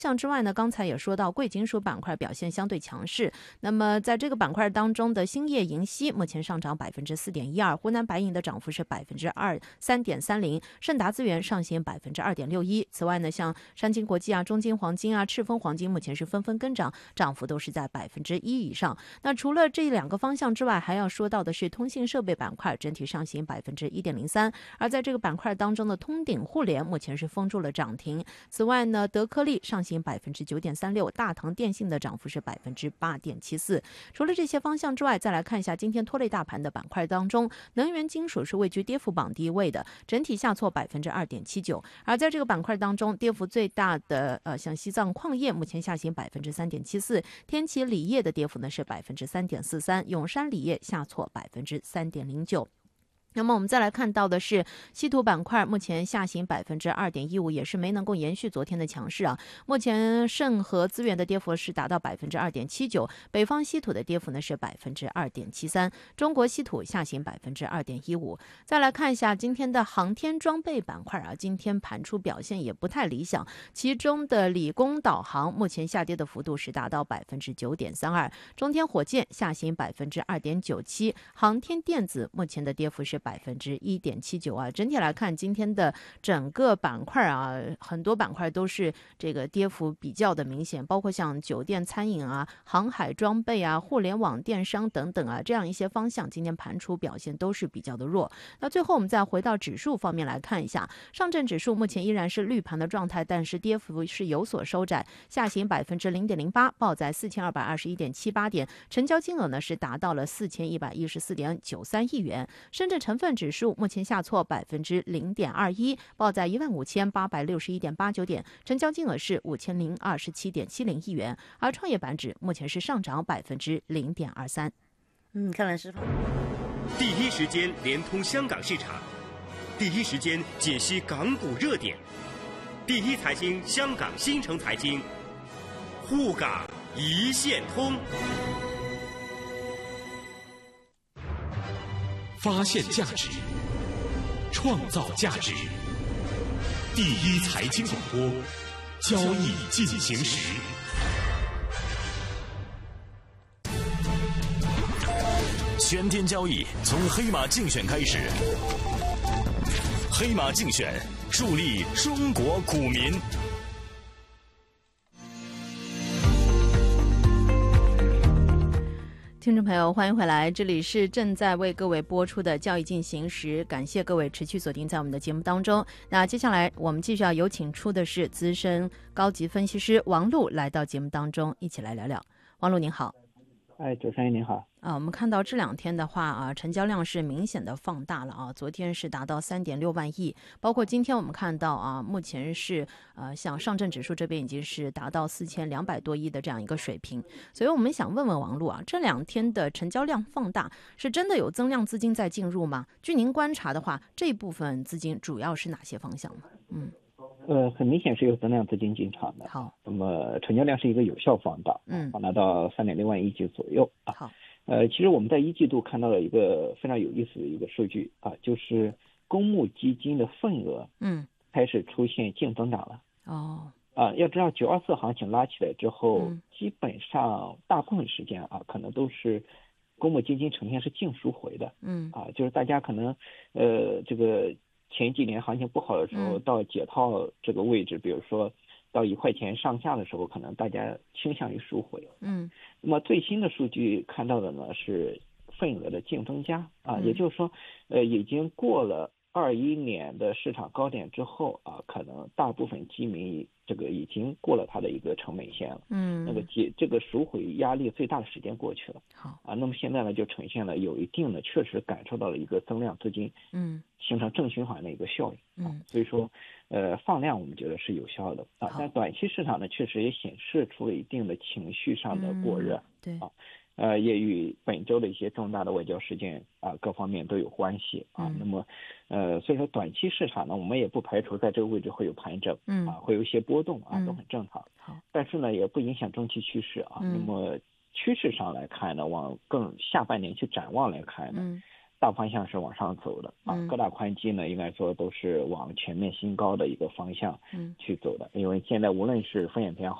项之外呢，刚才也说到贵金属板块表现相对强势。那么在这个板块当中的兴业银锡目前上涨4.12%，湖南白银的涨幅是3.30%，盛达资源上行2.61%。此外呢，像山金国际啊、中金黄金啊、赤峰黄金目前是纷纷跟涨，涨幅都是在1%以上。那除了这两个方向之外，还要说到的是通信设备板块整体上行1.03%，而在这个板块当中的通鼎互联目前是封住了涨停。此外呢，德科力上行9.36%，大唐电信的涨幅是8.74%。除了这些方向之外，再来看一下今天拖累大盘的板块当中，能源金属是位居跌幅榜第一位的，整体下挫2.79%。而在这个板块当中，跌幅最大的像西藏矿业目前下行3.74%，天齐锂业的跌幅呢是3.43%，永山锂业下挫3.09%。那么我们再来看到的是稀土板块目前下行2.15%，也是没能够延续昨天的强势啊。目前盛和资源的跌幅是达到2.79%，北方稀土的跌幅呢是2.73%，中国稀土下行2.15%。再来看一下今天的航天装备板块啊，今天盘出表现也不太理想，其中的理工导航目前下跌的幅度是达到9.32%，中天火箭下行2.97%，航天电子目前的跌幅是1.79%啊。整体来看，今天的整个板块啊，很多板块都是这个跌幅比较的明显，包括像酒店、餐饮啊、航海装备啊、互联网电商等等啊，这样一些方向，今天盘出表现都是比较的弱。那最后我们再回到指数方面来看一下，上证指数目前依然是绿盘的状态，但是跌幅是有所收窄，下行0.08%，报在4221.78点，成交金额呢是达到了4114.93亿元。深圳成分指数目前下挫0.21%，报在15861.89点，成交金额是5027.70亿元。而创业板指目前是上涨0.23%。 看来是第一时间连通香港市场，第一时间解析港股热点，第一财经香港新城财经，沪港一线通。 发现价值，创造价值。第一财经广播，交易进行时。 全天交易从黑马竞选开始，黑马竞选助力中国股民。 听众朋友，欢迎回来，这里是正在为各位播出的交易进行时，感谢各位持续锁定在我们的节目当中。那接下来我们继续要有请出的是资深高级分析师王璐来到节目当中，一起来聊聊。王璐您好。 主持人您好。 我们看到这两天的话啊，成交量是明显的放大了啊，昨天是达到3.6万亿，包括今天我们看到啊，目前是像上证指数这边已经是达到4200多亿的这样一个水平，所以我们想问问王璐啊，这两天的成交量放大是真的有增量资金在进入吗？据您观察的话，这一部分资金主要是哪些方向呢？ 很明显是有增量资金进场的。 好， 那么成交量是一个有效放大，放大到3.6万亿级左右啊。 好， 其实我们在一季度看到了一个非常有意思的一个数据啊，就是公募基金的份额，开始出现净增长了。要知道924行情拉起来之后，基本上大部分时间啊，可能都是公募基金呈现是净赎回的。就是大家可能这个前几年行情不好的时候，到解套这个位置，比如说到1块钱上下的时候，可能大家倾向于赎回。那么最新的数据看到的呢是份额的净增加啊，也就是说，已经过了21年的市场高点之后啊，可能大部分基民这个已经过了它的一个成本线了。那个这个赎回压力最大的时间过去了。 好啊，那么现在呢就呈现了有一定的确实感受到了一个增量资金，形成正循环的一个效应。所以说，放量我们觉得是有效的啊。但短期市场呢确实也显示出了一定的情绪上的过热。 对啊。 也与本周的一些重大的外交事件啊各方面都有关系啊。那么所以说短期市场呢，我们也不排除在这个位置会有盘整，会有一些波动啊，都很正常。但是呢，也不影响中期趋势啊。那么趋势上来看呢，往更下半年去展望来看呢， 大方向是往上走的啊，各大宽基呢应该说都是往全面新高的一个方向去走的，因为现在无论是风险偏好